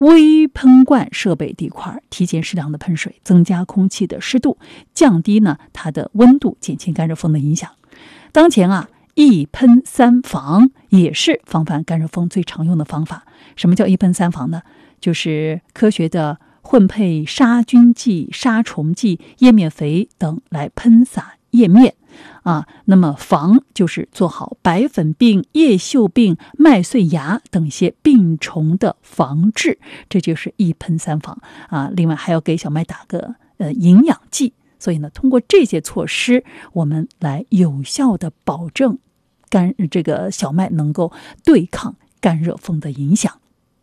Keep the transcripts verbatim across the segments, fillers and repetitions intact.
微喷灌设备地块提前适当的喷水，增加空气的湿度，降低呢它的温度，减轻干热风的影响。当前啊，一喷三防也是防范干热风最常用的方法。什么叫一喷三防呢？就是科学的混配杀菌剂、杀虫剂、叶面肥等来喷洒叶面啊。那么防就是做好白粉病、叶锈病、麦穗芽等一些病虫的防治，这就是一喷三防啊。另外还要给小麦打个呃营养剂。所以呢，通过这些措施，我们来有效的保证干这个小麦能够对抗干热风的影响。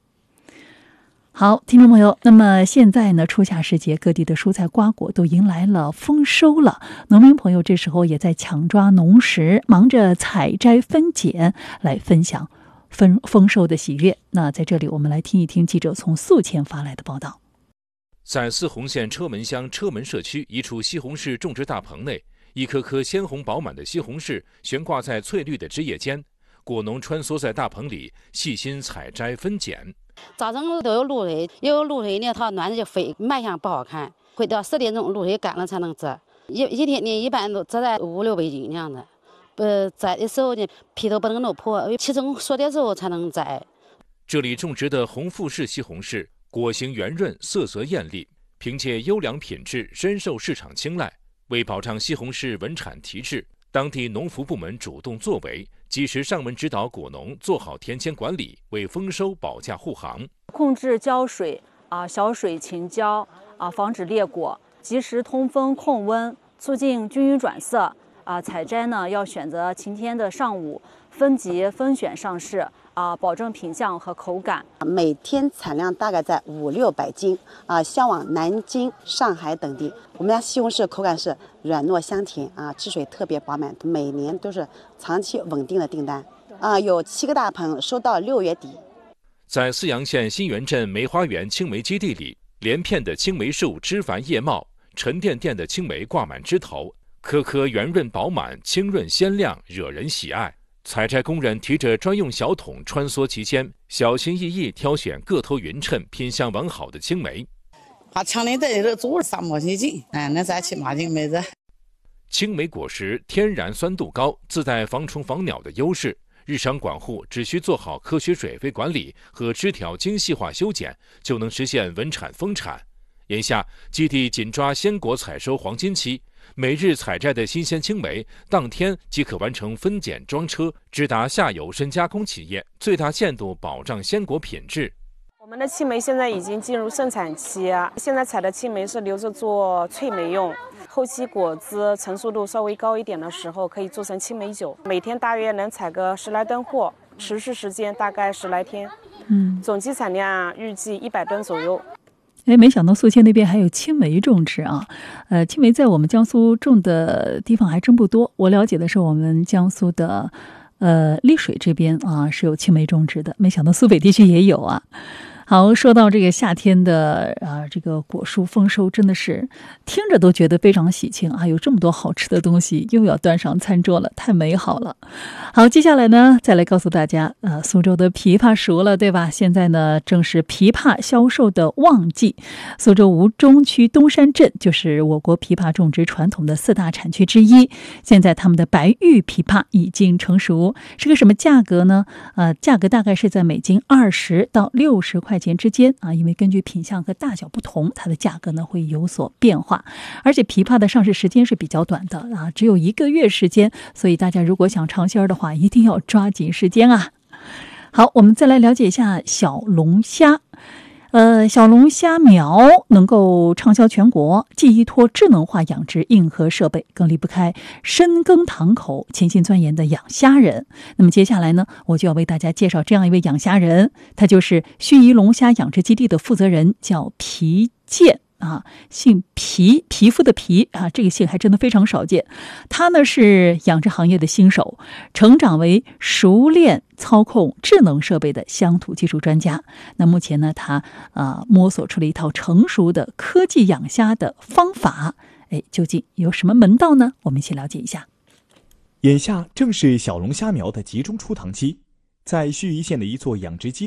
好，听众朋友，那么现在呢，初夏时节，各地的蔬菜瓜果都迎来了丰收了，农民朋友这时候也在抢抓农时，忙着采摘分拣，来分享丰丰收的喜悦。那在这里，我们来听一听记者从宿迁发来的报道。 在泗洪县车门乡车门社区一处西红柿种植大棚内，一颗颗鲜红饱满的西红柿悬挂在翠绿的枝叶间，果农穿梭在大棚里，细心采摘分拣。 早晨都有露水，有露水呢，它暖着就飞，卖相不好看。会到十点钟露水干了才能摘，一一天呢一般都摘在五六百斤那样的。呃，摘的时候呢，皮都不能弄破，七成熟的时候才能摘。 这里种植的红富士西红柿，果形圆润，色泽艳丽，凭借优良品质深受市场青睐。为保障西红柿稳产提质，当地农服部门主动作为，及时上门指导果农做好田间管理，为丰收保驾护航。 控制浇水啊，小水勤浇啊，防止裂果，及时通风控温，促进均匀转色啊。采摘呢要选择晴天的上午，分级分选上市啊，保证品相和口感。 每天产量大概在五六百斤啊，销往南京、上海等地。我们家西红柿口感是软糯香甜啊，汁水特别饱满，每年都是长期稳定的订单啊，有七个大棚，收到六月底。 在泗阳县新源镇梅花园青梅基地里，连片的青梅树枝繁叶茂，沉甸甸的青梅挂满枝头，颗颗圆润饱满，清润鲜亮，惹人喜爱。采摘工人提着专用小桶穿梭其间，小心翼翼挑选个头匀称、品相完好的青梅。 把墙里的这做三毛钱斤，哎，那咱起码斤梅子。 青梅果实天然酸度高，自带防虫防鸟的优势。日常管护只需做好科学水肥管理和枝条精细化修剪，就能实现稳产丰产。眼下基地紧抓鲜果采收黄金期，每日采摘的新鲜青梅，当天即可完成分拣装车，直达下游深加工企业，最大限度保障鲜果品质。 我们的青梅现在已经进入盛产期，现在采的青梅是留着做脆梅用，后期果子成熟度稍微高一点的时候，可以做成青梅酒。每天大约能采个十来吨货，持续时间大概十来天。嗯，总计产量预计一百吨左右。 哎，没想到宿迁那边还有青梅种植啊！呃，青梅在我们江苏种的地方还真不多。我了解的是，我们江苏的呃丽水这边啊是有青梅种植的，没想到苏北地区也有啊。好，说到这个夏天的啊，这个果蔬丰收，真的是听着都觉得非常喜庆啊！有这么多好吃的东西，又要端上餐桌了，太美好了。好，接下来呢，再来告诉大家，呃，苏州的枇杷熟了，对吧？现在呢，正是枇杷销售的旺季。苏州吴中区东山镇就是我国枇杷种植传统的四大产区之一。现在他们的白玉枇杷已经成熟，是个什么价格呢？呃，价格大概是在每斤二十到六十块钱之间啊，因为根据品相和大小不同，它的价格呢会有所变化。而且枇杷的上市时间是比较短的啊，只有一个月时间，所以大家如果想尝鲜的话，一定要抓紧时间啊。好，我们再来了解一下小龙虾。呃，小龙虾苗能够畅销全国，既依托智能化养殖硬核设备，更离不开深耕堂口、潜心钻研的养虾人。那么接下来呢，我就要为大家介绍这样一位养虾人，他就是盱眙龙虾养殖基地的负责人，叫皮健。啊，姓皮，皮肤的皮啊，这个姓还真的非常少见。他呢是养殖行业的新手，成长为熟练操控智能设备的乡土技术专家。那目前呢，他啊摸索出了一套成熟的科技养虾的方法。哎，究竟有什么门道呢？我们一起了解一下。 眼下正是小龙虾苗的集中出塘期，在盱眙县的一座养殖基地，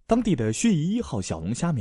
当地的盱眙一号小龙虾苗